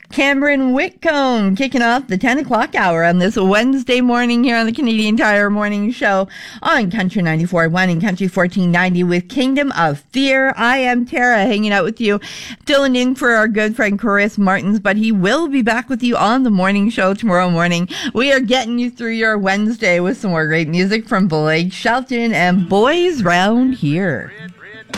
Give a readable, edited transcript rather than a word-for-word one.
Cameron Whitcomb kicking off the 10 o'clock hour on this Wednesday morning here on the Canadian Tire Morning Show on Country 94.1 and Country 1490 with Kingdom of Fear. I am Tara, hanging out with you, filling in for our good friend Chris Martins, but he will be back with you on the morning show tomorrow morning. We are getting you through your Wednesday with some more great music from Blake Shelton and Boys Round Here.